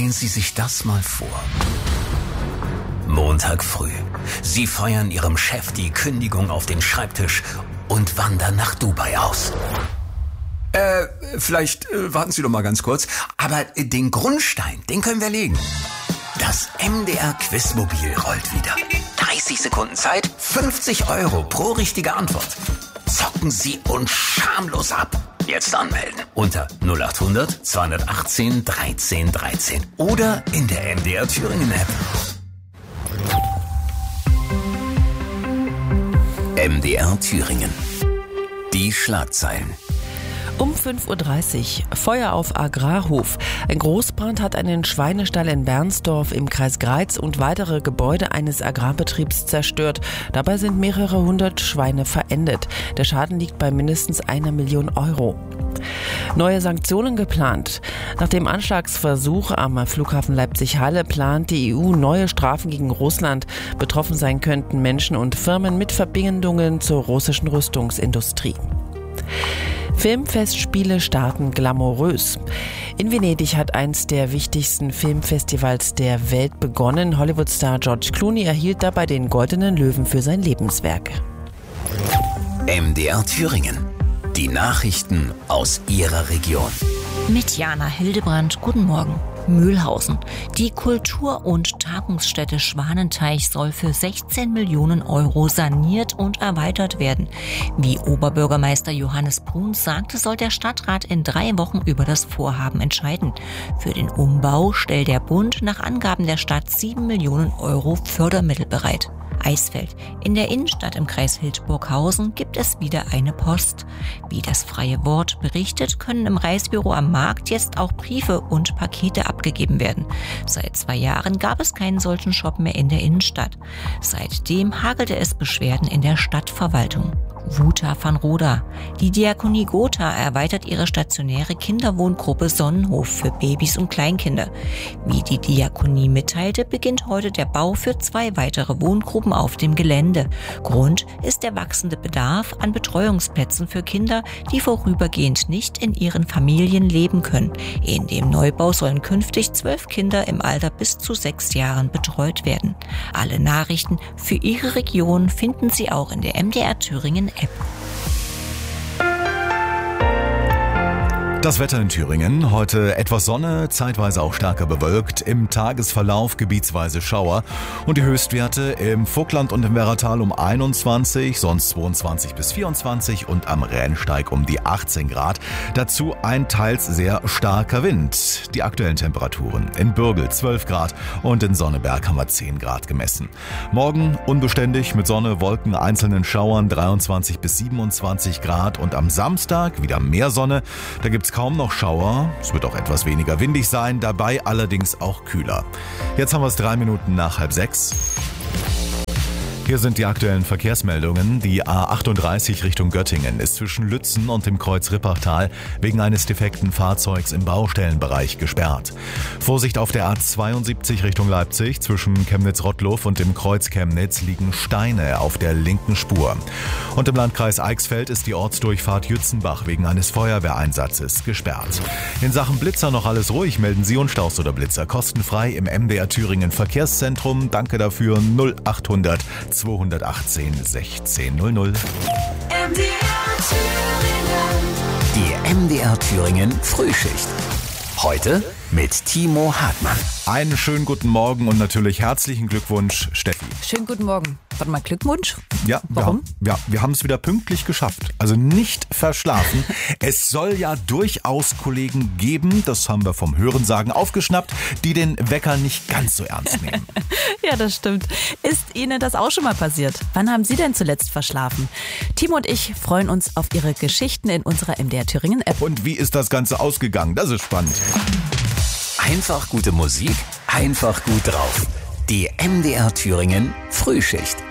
Stellen Sie sich das mal vor. Montag früh. Sie feuern Ihrem Chef die Kündigung auf den Schreibtisch und wandern nach Dubai aus. Vielleicht warten Sie doch mal ganz kurz. Aber den Grundstein, den können wir legen. Das MDR Quizmobil rollt wieder. 30 Sekunden Zeit, 50 € pro richtige Antwort. Zocken Sie uns schamlos ab. Jetzt anmelden unter 0800 218 13 13 oder in der MDR Thüringen App. MDR Thüringen. Die Schlagzeilen. Um 5.30 Uhr, Feuer auf Agrarhof. Ein Großbrand hat einen Schweinestall in Bernsdorf im Kreis Greiz und weitere Gebäude eines Agrarbetriebs zerstört. Dabei sind mehrere hundert Schweine verendet. Der Schaden liegt bei mindestens 1 Million €. Neue Sanktionen geplant. Nach dem Anschlagsversuch am Flughafen Leipzig-Halle plant die EU neue Strafen gegen Russland. Betroffen sein könnten Menschen und Firmen mit Verbindungen zur russischen Rüstungsindustrie. Filmfestspiele starten glamourös. In Venedig hat eins der wichtigsten Filmfestivals der Welt begonnen. Hollywood-Star George Clooney erhielt dabei den Goldenen Löwen für sein Lebenswerk. MDR Thüringen. Die Nachrichten aus Ihrer Region. Mit Jana Hildebrand, guten Morgen. Mühlhausen. Die Kultur- und Tagungsstätte Schwanenteich soll für 16 Millionen € saniert und erweitert werden. Wie Oberbürgermeister Johannes Bruns sagte, soll der Stadtrat in 3 Wochen über das Vorhaben entscheiden. Für den Umbau stellt der Bund nach Angaben der Stadt 7 Millionen € Fördermittel bereit. Eisfeld. In der Innenstadt im Kreis Hildburghausen gibt es wieder eine Post. Wie das Freie Wort berichtet, können im Reisebüro am Markt jetzt auch Briefe und Pakete abgegeben werden. Seit 2 Jahren gab es keinen solchen Shop mehr in der Innenstadt. Seitdem hagelte es Beschwerden in der Stadtverwaltung. Wuta van Roda. Die Diakonie Gotha erweitert ihre stationäre Kinderwohngruppe Sonnenhof für Babys und Kleinkinder. Wie die Diakonie mitteilte, beginnt heute der Bau für 2 weitere Wohngruppen auf dem Gelände. Grund ist der wachsende Bedarf an Betreuungsplätzen für Kinder, die vorübergehend nicht in ihren Familien leben können. In dem Neubau sollen künftig 12 Kinder im Alter bis zu 6 Jahren betreut werden. Alle Nachrichten für Ihre Region finden Sie auch in der MDR Thüringen App. Das Wetter in Thüringen. Heute etwas Sonne, zeitweise auch stärker bewölkt. Im Tagesverlauf gebietsweise Schauer. Und die Höchstwerte im Vogtland und im Werratal um 21, sonst 22 bis 24 und am Rennsteig um die 18 Grad. Dazu ein teils sehr starker Wind. Die aktuellen Temperaturen: in Bürgel 12 Grad und in Sonneberg haben wir 10 Grad gemessen. Morgen unbeständig mit Sonne, Wolken, einzelnen Schauern 23 bis 27 Grad. Und am Samstag wieder mehr Sonne. Da gibt's kaum noch Schauer. Es wird auch etwas weniger windig sein, dabei allerdings auch kühler. Jetzt haben wir es 3 Minuten nach 5:30. Hier sind die aktuellen Verkehrsmeldungen. Die A38 Richtung Göttingen ist zwischen Lützen und dem Kreuz Rippachtal wegen eines defekten Fahrzeugs im Baustellenbereich gesperrt. Vorsicht auf der A72 Richtung Leipzig. Zwischen Chemnitz-Rottluff und dem Kreuz Chemnitz liegen Steine auf der linken Spur. Und im Landkreis Eichsfeld ist die Ortsdurchfahrt Jützenbach wegen eines Feuerwehreinsatzes gesperrt. In Sachen Blitzer noch alles ruhig. Melden Sie uns Staus oder Blitzer kostenfrei im MDR Thüringen Verkehrszentrum. Danke dafür. 0800 218 1600. Die MDR Thüringen Frühschicht. Heute mit Timo Hartmann. Einen schönen guten Morgen und natürlich herzlichen Glückwunsch, Steffi. Schönen guten Morgen. Warte mal, Glückwunsch? Ja, warum? Wir haben es wieder pünktlich geschafft. Also nicht verschlafen. Es soll ja durchaus Kollegen geben, das haben wir vom Hörensagen aufgeschnappt, die den Wecker nicht ganz so ernst nehmen. Ja, das stimmt. Ist Ihnen das auch schon mal passiert? Wann haben Sie denn zuletzt verschlafen? Timo und ich freuen uns auf Ihre Geschichten in unserer MDR Thüringen App. Und wie ist das Ganze ausgegangen? Das ist spannend. Einfach gute Musik, einfach gut drauf. Die MDR Thüringen Frühschicht.